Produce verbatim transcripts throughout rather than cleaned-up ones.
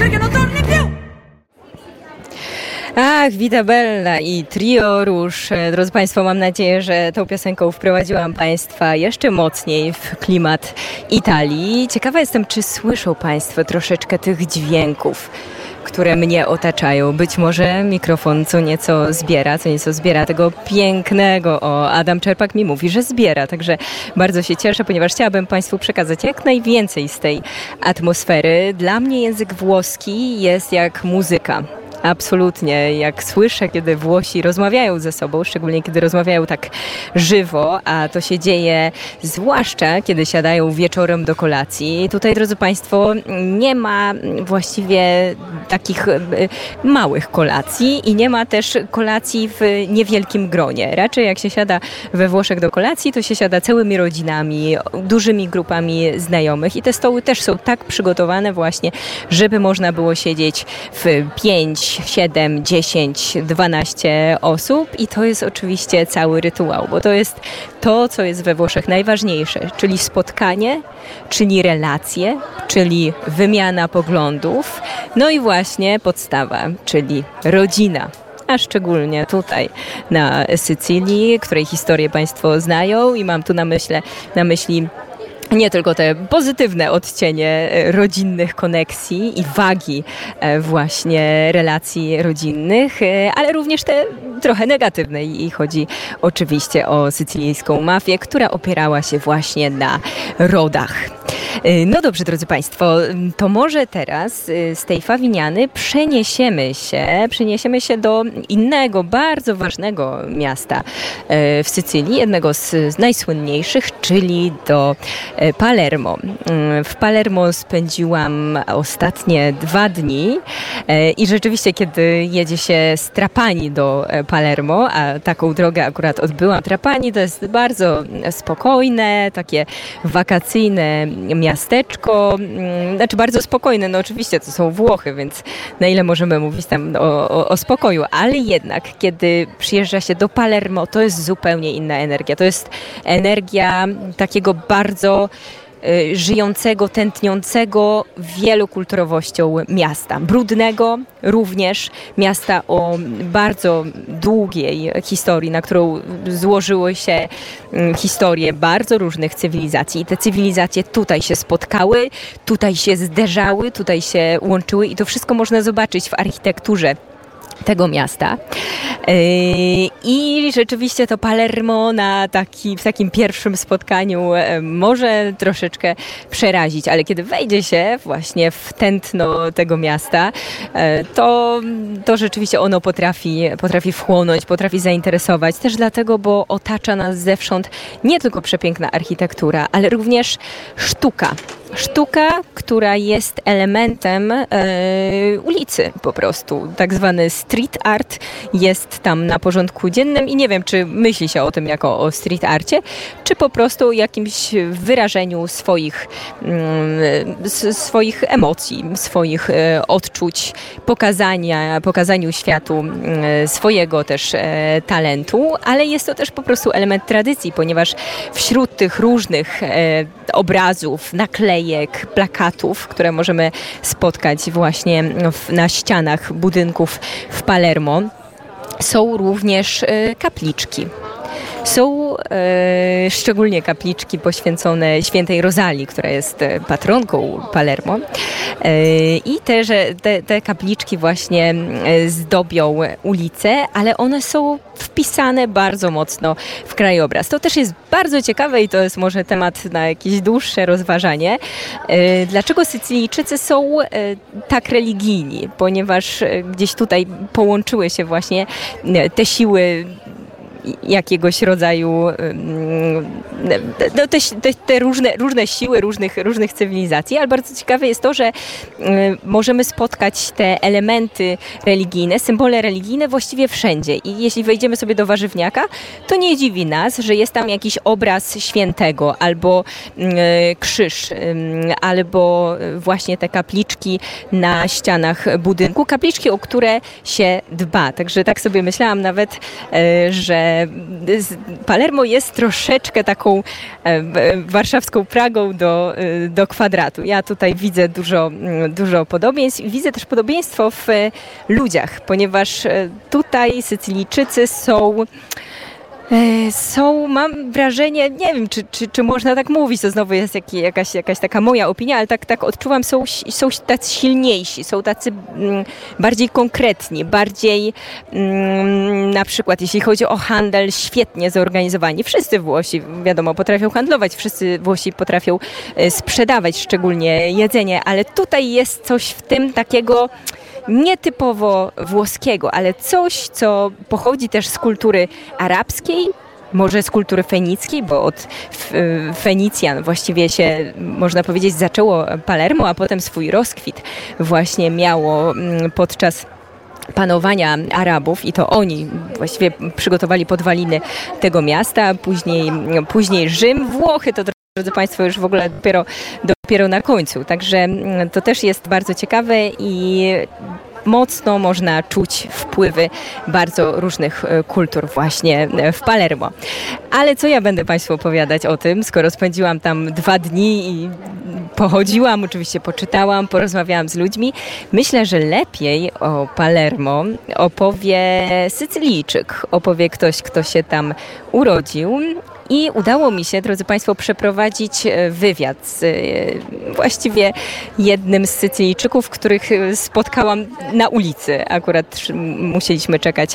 perché non torni più! Ach, Vita Bella i Trio Róż. Drodzy Państwo, mam nadzieję, że tą piosenką wprowadziłam Państwa jeszcze mocniej w klimat Italii. Ciekawa jestem, czy słyszą Państwo troszeczkę tych dźwięków, które mnie otaczają. Być może mikrofon co nieco zbiera, co nieco zbiera tego pięknego. O, Adam Czerpak mi mówi, że zbiera, także bardzo się cieszę, ponieważ chciałabym Państwu przekazać jak najwięcej z tej atmosfery. Dla mnie język włoski jest jak muzyka. Absolutnie. Jak słyszę, kiedy Włosi rozmawiają ze sobą, szczególnie kiedy rozmawiają tak żywo, a to się dzieje zwłaszcza, kiedy siadają wieczorem do kolacji. Tutaj, drodzy Państwo, nie ma właściwie takich małych kolacji i nie ma też kolacji w niewielkim gronie. Raczej jak się siada we Włoszech do kolacji, to się siada całymi rodzinami, dużymi grupami znajomych i te stoły też są tak przygotowane właśnie, żeby można było siedzieć w pięć, siedem, dziesięć, dwanaście osób i to jest oczywiście cały rytuał, bo to jest to, co jest we Włoszech najważniejsze, czyli spotkanie, czyli relacje, czyli wymiana poglądów, no i właśnie podstawa, czyli rodzina. A szczególnie tutaj na Sycylii, której historię Państwo znają i mam tu na myśli, na myśli nie tylko te pozytywne odcienie rodzinnych koneksji i wagi właśnie relacji rodzinnych, ale również te trochę negatywne i chodzi oczywiście o sycylijską mafię, która opierała się właśnie na rodach. No dobrze, drodzy Państwo, to może teraz z tej Favignany przeniesiemy się, przeniesiemy się do innego, bardzo ważnego miasta w Sycylii, jednego z najsłynniejszych, czyli do Palermo. W Palermo spędziłam ostatnie dwa dni i rzeczywiście, kiedy jedzie się z Trapani do Palermo, a taką drogę akurat odbyłam, Trapani to jest bardzo spokojne, takie wakacyjne miasteczko, znaczy bardzo spokojne, no oczywiście to są Włochy, więc na ile możemy mówić tam o, o, o spokoju, ale jednak kiedy przyjeżdża się do Palermo, to jest zupełnie inna energia. To jest energia takiego bardzo żyjącego, tętniącego wielokulturowością miasta. Brudnego również, miasta o bardzo długiej historii, na którą złożyły się historie bardzo różnych cywilizacji. I te cywilizacje tutaj się spotkały, tutaj się zderzały, tutaj się łączyły i to wszystko można zobaczyć w architekturze tego miasta. I rzeczywiście to Palermo na taki, w takim pierwszym spotkaniu może troszeczkę przerazić, ale kiedy wejdzie się właśnie w tętno tego miasta, to, to rzeczywiście ono potrafi, potrafi wchłonąć, potrafi zainteresować. Też dlatego, bo otacza nas zewsząd nie tylko przepiękna architektura, ale również sztuka. Sztuka, która jest elementem e, ulicy po prostu. Tak zwany street art jest tam na porządku dziennym i nie wiem, czy myśli się o tym jako o street arcie, czy po prostu jakimś wyrażeniu swoich, mm, swoich emocji, swoich e, odczuć, pokazania, pokazaniu światu e, swojego też e, talentu, ale jest to też po prostu element tradycji, ponieważ wśród tych różnych e, obrazów, naklejek, plakatów, które możemy spotkać właśnie w, na ścianach budynków w Palermo, są również e, kapliczki. Są e, szczególnie kapliczki poświęcone świętej Rozalii, która jest patronką Palermo. E, I te, że te, te kapliczki właśnie zdobią ulice, ale one są wpisane bardzo mocno w krajobraz. To też jest bardzo ciekawe i to jest może temat na jakieś dłuższe rozważanie. E, dlaczego Sycylijczycy są e, tak religijni? Ponieważ gdzieś tutaj połączyły się właśnie te siły jakiegoś rodzaju no, te, te, te różne, różne siły różnych, różnych cywilizacji, ale bardzo ciekawe jest to, że możemy spotkać te elementy religijne, symbole religijne właściwie wszędzie i jeśli wejdziemy sobie do warzywniaka, to nie dziwi nas, że jest tam jakiś obraz świętego albo krzyż, albo właśnie te kapliczki na ścianach budynku, kapliczki, o które się dba. Także tak sobie myślałam nawet, że że Palermo jest troszeczkę taką warszawską Pragą do, do kwadratu. Ja tutaj widzę dużo, dużo podobieństw i widzę też podobieństwo w ludziach, ponieważ tutaj Sycylijczycy są Są, mam wrażenie, nie wiem, czy, czy, czy można tak mówić, to znowu jest jak, jakaś, jakaś taka moja opinia, ale tak, tak odczuwam, są, są tacy silniejsi, są tacy mm, bardziej konkretni, bardziej mm, na przykład jeśli chodzi o handel, świetnie zorganizowani. Wszyscy Włosi, wiadomo, potrafią handlować, wszyscy Włosi potrafią e, sprzedawać, szczególnie jedzenie, ale tutaj jest coś w tym takiego nietypowo włoskiego, ale coś, co pochodzi też z kultury arabskiej, może z kultury fenickiej, bo od Fenicjan właściwie się, można powiedzieć, zaczęło Palermo, a potem swój rozkwit właśnie miało podczas panowania Arabów i to oni właściwie przygotowali podwaliny tego miasta, później, później Rzym, Włochy to, drodzy Państwo, już w ogóle dopiero, dopiero na końcu. Także to też jest bardzo ciekawe i mocno można czuć wpływy bardzo różnych kultur właśnie w Palermo. Ale co ja będę Państwu opowiadać o tym, skoro spędziłam tam dwa dni i pochodziłam, oczywiście poczytałam, porozmawiałam z ludźmi. Myślę, że lepiej o Palermo opowie Sycylijczyk, opowie ktoś, kto się tam urodził. I udało mi się, drodzy Państwo, przeprowadzić wywiad z właściwie jednym z Sycylijczyków, których spotkałam na ulicy. Akurat musieliśmy czekać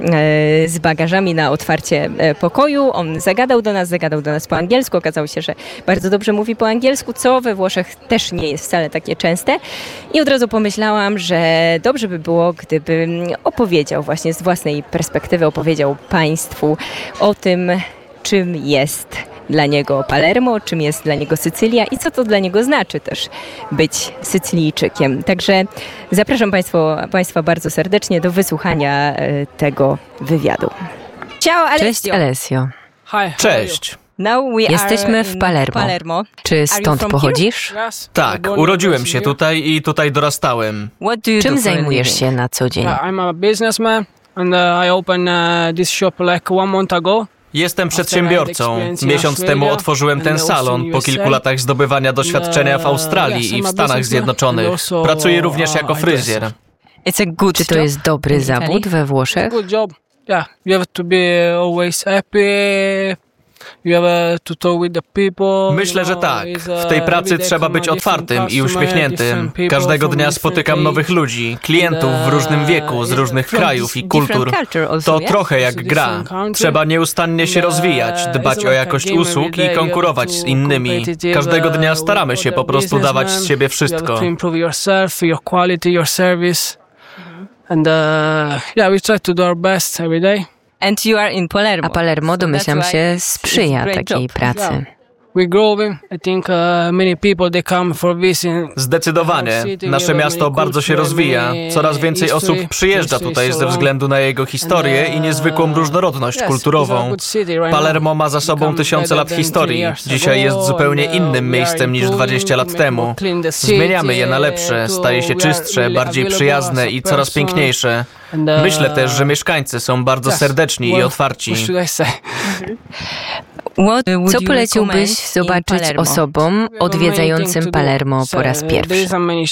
z bagażami na otwarcie pokoju. On zagadał do nas, zagadał do nas po angielsku. Okazało się, że bardzo dobrze mówi po angielsku, co we Włoszech też nie jest wcale takie częste. I od razu pomyślałam, że dobrze by było, gdyby opowiedział właśnie z własnej perspektywy, opowiedział Państwu o tym, czym jest dla niego Palermo, czym jest dla niego Sycylia i co to dla niego znaczy też być Sycylijczykiem. Także zapraszam Państwa, Państwa bardzo serdecznie do wysłuchania tego wywiadu. Ciao, Alessio. Cześć, Alessio. Cześć. Jesteśmy w Palermo. Palermo. Czy stąd pochodzisz? Tak, urodziłem się tutaj i tutaj dorastałem. Czym zajmujesz się na co dzień? I'm a businessman and I opened this shop like one month ago. Jestem przedsiębiorcą. Miesiąc temu otworzyłem ten salon po kilku latach zdobywania doświadczenia w Australii i w Stanach Zjednoczonych. Pracuję również jako fryzjer. Czy to jest dobry zawód we Włoszech? Good job. Yeah, you have to be always happy. Myślę, że tak. W tej pracy trzeba być otwartym i uśmiechniętym. Każdego dnia spotykam nowych ludzi, klientów w różnym wieku, z różnych krajów i kultur. To trochę jak gra. Trzeba nieustannie się rozwijać, dbać o jakość usług i konkurować z innymi. Każdego dnia staramy się po prostu dawać z siebie wszystko. And uh, yeah, we try to do our best every day. And you are in Palermo. A Palermo, domyślam się, sprzyja takiej pracy. We're growing. I think uh, many people they come for visiting. Zdecydowanie. Nasze miasto bardzo się rozwija. Coraz więcej osób przyjeżdża tutaj ze względu na jego historię i niezwykłą różnorodność kulturową. Palermo ma za sobą tysiące lat historii. Dzisiaj jest zupełnie innym miejscem niż dwadzieścia lat temu. Zmieniamy je na lepsze, staje się czystsze, bardziej przyjazne i coraz piękniejsze. Myślę też, że mieszkańcy są bardzo serdeczni i otwarci. Co poleciłbyś zobaczyć osobom odwiedzającym Palermo po raz pierwszy?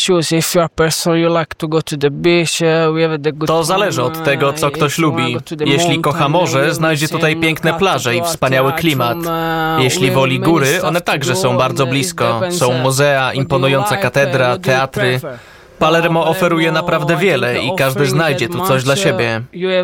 To zależy od tego, co ktoś lubi. Jeśli kocha morze, znajdzie tutaj piękne plaże i wspaniały klimat. Jeśli woli góry, one także są bardzo blisko. Są muzea, imponująca katedra, teatry. Palermo oferuje naprawdę wiele i każdy znajdzie tu coś dla siebie.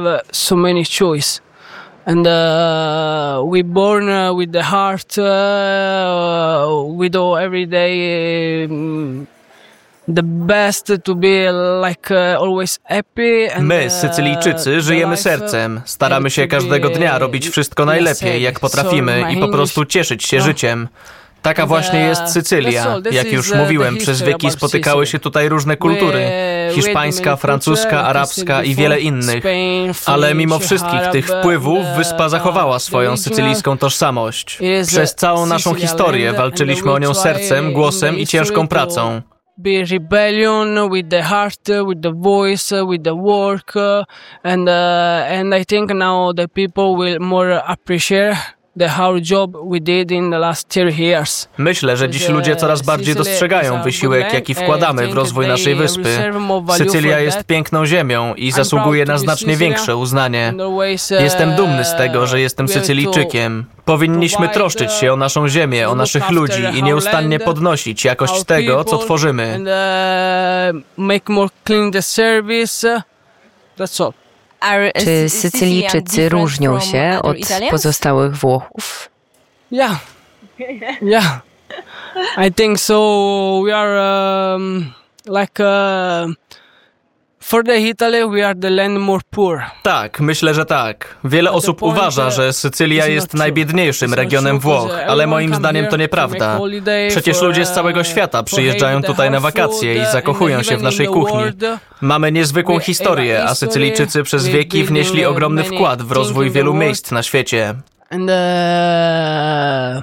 And uh, we born uh, with the heart, uh, we do every day um, the best to be like uh, always happy. And, My, Sycylijczycy, żyjemy sercem. Staramy się każdego dnia robić wszystko najlepiej, jak potrafimy i po prostu cieszyć się życiem. Taka właśnie jest Sycylia. Jak już mówiłem, przez wieki spotykały się tutaj różne kultury. Hiszpańska, francuska, arabska i wiele innych. Ale mimo wszystkich tych wpływów wyspa zachowała swoją sycylijską tożsamość. Przez całą naszą historię walczyliśmy o nią sercem, głosem i ciężką pracą. be rebellion with the heart, with the voice, with the work, and uh, and I think now the people will more appreciate the hard job we did in the last thirty years. Myślę, że dziś ludzie coraz bardziej dostrzegają wysiłek, jaki wkładamy w rozwój naszej wyspy. Sycylia jest piękną ziemią i zasługuje na znacznie większe uznanie. Jestem dumny z tego, że jestem Sycylijczykiem. Powinniśmy troszczyć się o naszą ziemię, o naszych ludzi i nieustannie podnosić jakość tego, co tworzymy. Make more clean the service. That's all. Czy Sycylijczycy różnią się od pozostałych Włochów? Yeah, yeah, I think so. We are um, like uh, for the Italy, we are the land more poor. Tak, myślę, że tak. Wiele osób uważa, że Sycylia jest najbiedniejszym regionem Włoch, ale moim zdaniem to nieprawda. Przecież ludzie z całego świata przyjeżdżają tutaj na wakacje i zakochują się w naszej kuchni. Mamy niezwykłą historię, a Sycylijczycy przez wieki wnieśli ogromny wkład w rozwój wielu miejsc na świecie. And uh,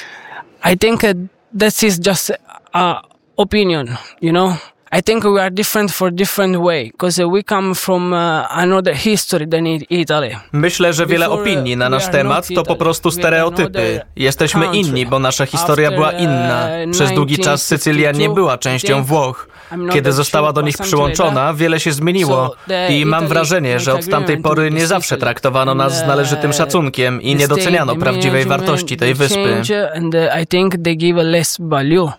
I think that is just a opinion, you know. I think we are different for different way, because we come from uh, another history than Italy. Myślę, że wiele opinii na nasz temat to po prostu stereotypy. Jesteśmy inni, bo nasza historia była inna. Przez długi czas Sycylia nie była częścią Włoch. Kiedy została do nich przyłączona, wiele się zmieniło i mam wrażenie, że od tamtej pory nie zawsze traktowano nas z należytym szacunkiem i nie doceniano prawdziwej wartości tej wyspy. I think they give less value.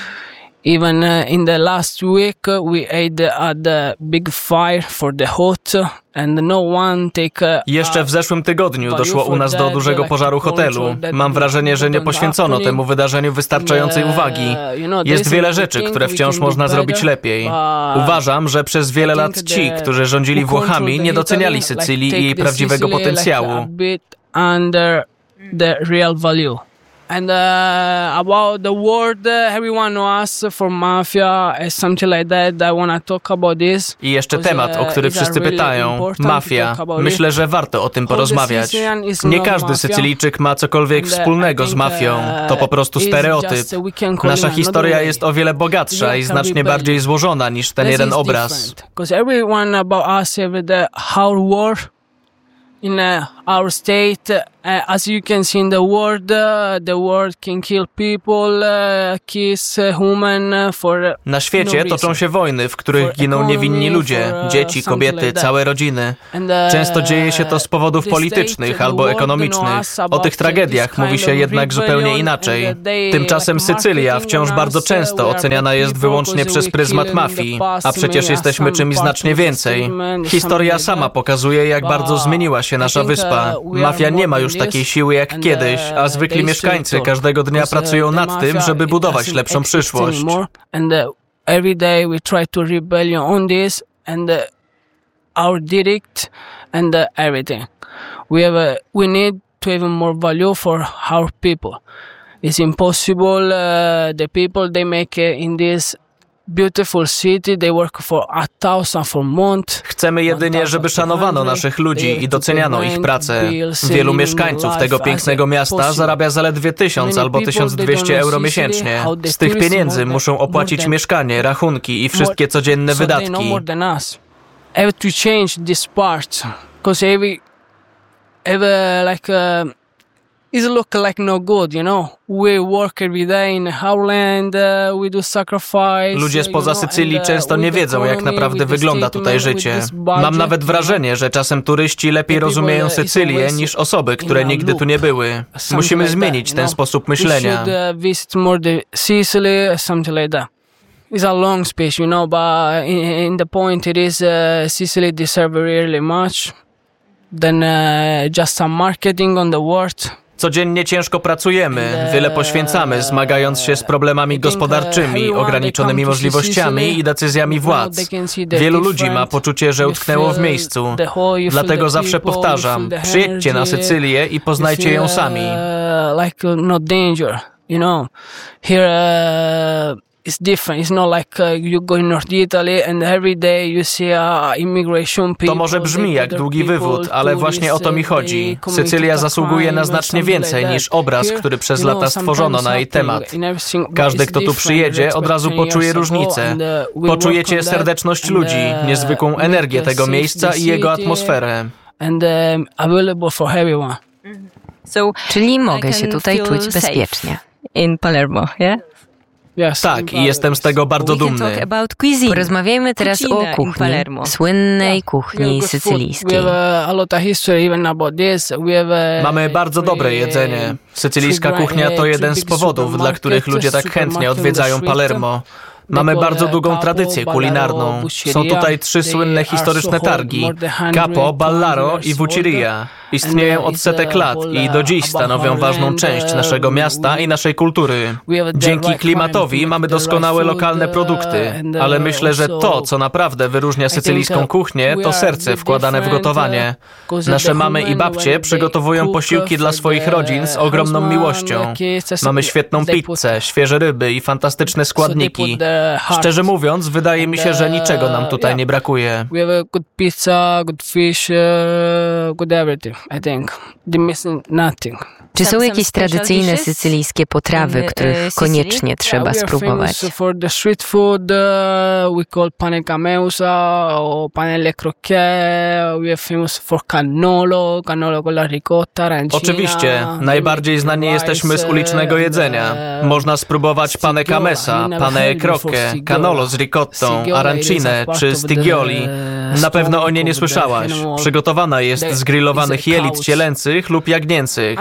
Even uh, in the last week, uh, we ate at the big fire for the hot, and no one take. Uh, Jeszcze w zeszłym tygodniu doszło u nas do dużego pożaru hotelu. Mam wrażenie, że nie poświęcono temu wydarzeniu wystarczającej uwagi. Jest wiele rzeczy, które wciąż można zrobić lepiej. Uważam, że przez wiele lat ci, którzy rządzili Włochami, nie doceniali Sycylii i jej prawdziwego potencjału. Under the real value. And uh, about the word, uh, everyone knows for mafia, uh, something like that. I want to talk about this. I jeszcze temat, o który wszyscy pytają. Mafia. Myślę, że warto o tym porozmawiać. Nie każdy Sycylijczyk ma cokolwiek wspólnego z mafią. To po prostu stereotyp. Nasza historia jest o wiele bogatsza i znacznie bardziej złożona niż ten jeden obraz. Because everyone about us have the hard war. In uh, our state, uh, as you can see in the world, uh, the world can kill people, uh, kiss uh, women uh, for uh, Na świecie no toczą się wojny, w których giną niewinni ludzie, dzieci, kobiety, całe rodziny. Często dzieje się to z powodów politycznych albo ekonomicznych. O tych tragediach mówi się jednak zupełnie inaczej. Tymczasem Sycylia wciąż bardzo często oceniana jest wyłącznie przez pryzmat mafii, a przecież jesteśmy czymś znacznie więcej. Historia sama pokazuje, jak bardzo zmieniła się nasza wyspa. Mafia nie ma już takiej siły jak kiedyś, a zwykli mieszkańcy każdego dnia pracują nad tym, żeby budować lepszą przyszłość. Every day we try to rebel on this and our direct and everything. We have we need to even more value for our people. It's impossible. Uh, the people they make in this beautiful city, they work for a thousand for month. Chcemy jedynie, żeby szanowano naszych ludzi i doceniano ich pracę. Wielu mieszkańców tego pięknego miasta zarabia zaledwie tysiąc albo tysiąc dwieście euro miesięcznie. Z tych pieniędzy muszą opłacić mieszkanie, rachunki i wszystkie codzienne wydatki. Have to change this part, because every, every like. Uh, It look like no good, you know. We work every day in our land, uh, we do sacrifice. Ludzie spoza Sycylii często nie wiedzą, jak naprawdę wygląda tutaj życie. Mam nawet wrażenie, że czasem turyści lepiej rozumieją Sycylię niż osoby, które nigdy tu nie były. Musimy zmienić ten sposób myślenia. Visit more the Sicily, something like that. It's a long space, you know, but in, in the point it is uh, Sicily deserve really much. Then uh, just some marketing on the world. Codziennie ciężko pracujemy, wiele poświęcamy, zmagając się z problemami gospodarczymi, ograniczonymi możliwościami i decyzjami władz. Wielu ludzi ma poczucie, że utknęło w miejscu. Dlatego zawsze powtarzam, przyjedźcie na Sycylię i poznajcie ją sami. it's different. It's not like uh, you go in North Italy and every day you see uh, immigration people. To może brzmi jak długi wywód, ale właśnie o to mi chodzi. Sycylia zasługuje na znacznie więcej niż obraz, który przez lata stworzono na jej temat. Każdy, kto tu przyjedzie, od razu poczuje różnicę. Poczujecie serdeczność ludzi, niezwykłą energię tego miejsca i jego atmosferę. Czyli mogę się tutaj czuć bezpiecznie. In Palermo, yeah? Yes, tak, i jestem z tego bardzo dumny. Porozmawiajmy teraz o kuchni, słynnej kuchni sycylijskiej. Mamy bardzo dobre jedzenie. Sycylijska kuchnia to jeden z powodów, dla których ludzie tak chętnie odwiedzają Palermo. Mamy bardzo długą tradycję kulinarną. Są tutaj trzy słynne historyczne targi: Capo, Ballaro i Vucciria. Istnieją od setek lat i do dziś stanowią ważną część naszego miasta i naszej kultury. Dzięki klimatowi mamy doskonałe lokalne produkty, ale myślę, że to, co naprawdę wyróżnia sycylijską kuchnię, to serce wkładane w gotowanie. Nasze mamy i babcie przygotowują posiłki dla swoich rodzin z ogromną miłością. Mamy świetną pizzę, świeże ryby i fantastyczne składniki. Szczerze mówiąc, wydaje mi się, że niczego nam tutaj nie brakuje. We have a good pizza, good fish, good everything. I think they're missing nothing. Czy są jakieś tradycyjne sycylijskie potrawy, których koniecznie trzeba spróbować? For the street food, we call pane cameusa or pane alle croquette. We are famous for cannolo, cannolo con la ricotta, arancina. Oczywiście, najbardziej znani jesteśmy z ulicznego jedzenia. Można spróbować pane camesa, pane croque, cannolo z ricottą, arancinę czy stigioli. Na pewno o nie nie słyszałaś. Przygotowana jest z grillowanych jelit cielęcych lub jagnięcych.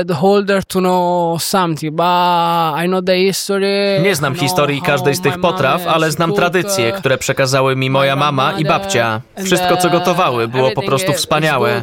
Nie znam historii każdej z tych potraw, ale znam tradycje, które przekazały mi moja mama i babcia. Wszystko, co gotowały, było po prostu wspaniałe.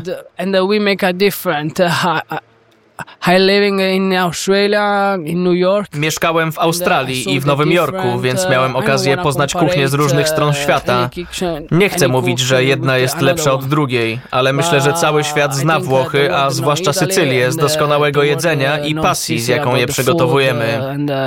Mieszkałem w Australii i w Nowym Jorku, więc miałem okazję poznać kuchnię z różnych stron świata. Nie chcę mówić, że jedna jest lepsza od drugiej, ale myślę, że cały świat zna Włochy, a zwłaszcza Sycylię, z doskonałego jedzenia i pasji, z jaką je przygotowujemy.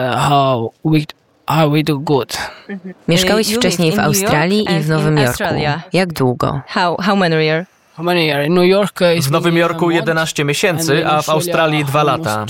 Mieszkałeś wcześniej w Australii i w Nowym Jorku. Jak długo? How, how many years? W Nowym Jorku jedenaście miesięcy, a w Australii dwa lata.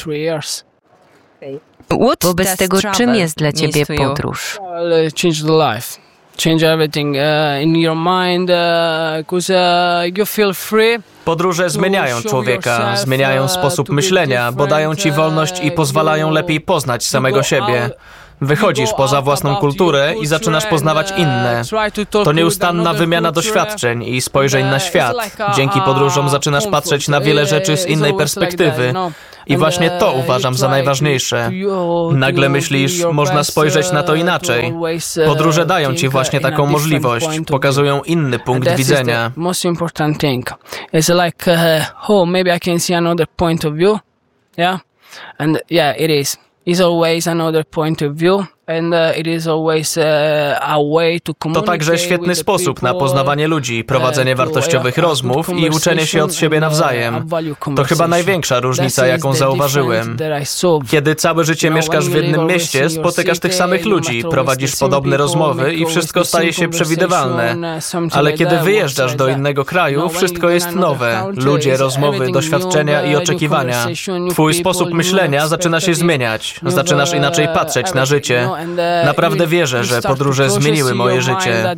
Wobec tego, czym jest dla ciebie podróż? Change everything uh, in your mind, because uh, uh, you feel free. Podróże zmieniają człowieka, zmieniają sposób myślenia, bo dają ci wolność i pozwalają lepiej poznać samego siebie. Wychodzisz poza własną kulturę i zaczynasz poznawać inne. To nieustanna wymiana doświadczeń i spojrzeń na świat. Dzięki podróżom zaczynasz patrzeć na wiele rzeczy z innej perspektywy. I właśnie to uważam za najważniejsze. Nagle myślisz, można spojrzeć na to inaczej. Podróże dają ci właśnie taką możliwość, pokazują inny punkt widzenia. Most important thing. It's like, uh, oh, maybe I can see another point of view. Yeah, and yeah, it is. Is always another point of view, and uh, it is always uh, a way to communicate. To także świetny sposób na poznawanie ludzi, prowadzenie wartościowych rozmów i uczenie się od siebie nawzajem. To chyba największa różnica, jaką zauważyłem. Kiedy całe życie mieszkasz w jednym mieście, spotykasz tych samych ludzi, prowadzisz podobne rozmowy i wszystko staje się przewidywalne. Ale kiedy wyjeżdżasz do innego kraju, wszystko jest nowe. Ludzie, rozmowy, doświadczenia i oczekiwania. Twój sposób myślenia zaczyna się zmieniać. Zaczynasz inaczej patrzeć na życie. Naprawdę wierzę, że podróże zmieniły moje życie.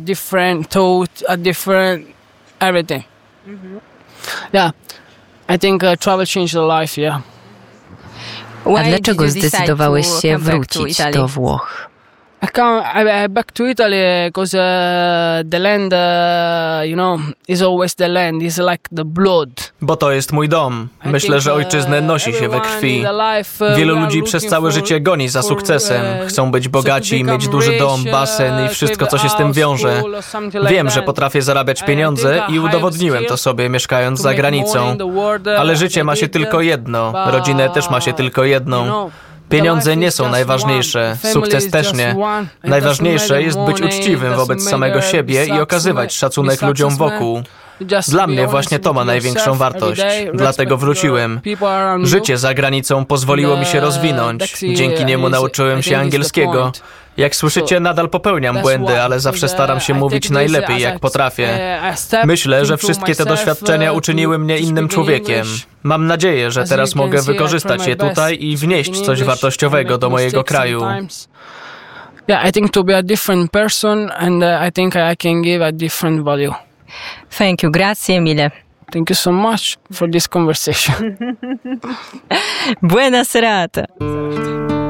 A dlaczego zdecydowałeś się wrócić do Włoch? I come I, I back to Italy because uh, the land, uh, you know, is always the land. It's like the blood. Bo to jest mój dom. Myślę, że ojczyznę nosi się we krwi. Wielu ludzi przez całe życie goni za sukcesem. Chcą być bogaci, mieć duży dom, basen i wszystko, co się z tym wiąże. Wiem, że potrafię zarabiać pieniądze i udowodniłem to sobie, mieszkając za granicą. Ale życie ma się tylko jedno. Rodzinę też ma się tylko jedną. Pieniądze nie są najważniejsze, sukces też nie. Najważniejsze jest być uczciwym wobec samego siebie i okazywać szacunek ludziom wokół. Dla mnie właśnie to ma największą wartość, dlatego wróciłem. Życie za granicą pozwoliło mi się rozwinąć, dzięki niemu nauczyłem się angielskiego. Jak słyszycie, nadal popełniam błędy, ale zawsze staram się mówić najlepiej, jak potrafię. Myślę, że wszystkie te doświadczenia uczyniły mnie innym człowiekiem. Mam nadzieję, że teraz mogę wykorzystać je tutaj i wnieść coś wartościowego do mojego kraju. Yeah, I think to be a different person and uh, I think I can give a different value. Thank you, grazie mille. Thank you so much for this conversation. Buona serata.